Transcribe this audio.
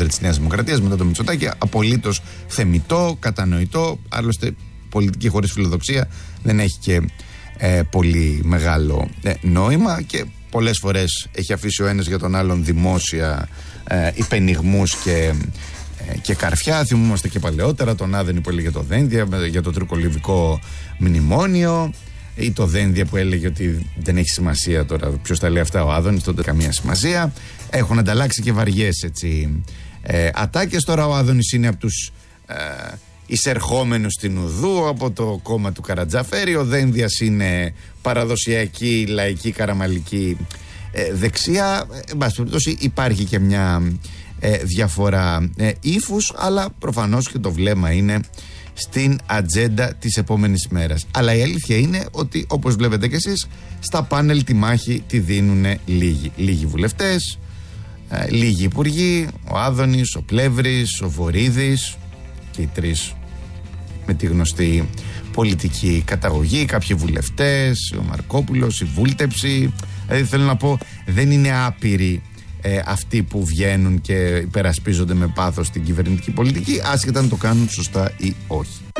αντιπρόεδρε της Νέας Δημοκρατίας μετά το Μητσοτάκη. Απολύτως θεμιτό, κατανοητό. Άλλωστε, πολιτική χωρίς φιλοδοξία δεν έχει και πολύ μεγάλο νόημα, και πολλές φορές έχει αφήσει ο ένας για τον άλλον δημόσια υπενιγμούς και καρφιά. Θυμούμαστε και παλαιότερα τον Άδωνη που έλεγε το Δένδια για το τρικολιβικό μνημόνιο, ή το Δένδια που έλεγε ότι δεν έχει σημασία τώρα ποιος τα λέει αυτά, ο Άδωνης, τότε καμία σημασία. Έχουν ανταλλάξει και βαριές ατάκες. Τώρα ο Άδωνης είναι από τους εισερχόμενους στην Ουδού, από το κόμμα του Καρατζαφέρη. Ο Δένδιας είναι παραδοσιακή, λαϊκή, καραμαλική δεξιά. Εν πάση περιπτώσει υπάρχει και μια διαφορά ύφους, αλλά προφανώς και το βλέμμα είναι στην ατζέντα της επόμενης μέρας. Αλλά η αλήθεια είναι ότι, όπως βλέπετε κι εσείς, στα πάνελ τη μάχη τη δίνουν λίγοι βουλευτές, λίγοι υπουργοί, ο Άδωνης, ο Πλεύρης, ο Βορίδης, και οι τρεις με τη γνωστή πολιτική καταγωγή, κάποιοι βουλευτές, ο Μαρκόπουλος, η βούλτεψη. Δηλαδή θέλω να πω, δεν είναι άπειροι αυτοί που βγαίνουν και υπερασπίζονται με πάθος την κυβερνητική πολιτική, άσχετα αν το κάνουν σωστά ή όχι.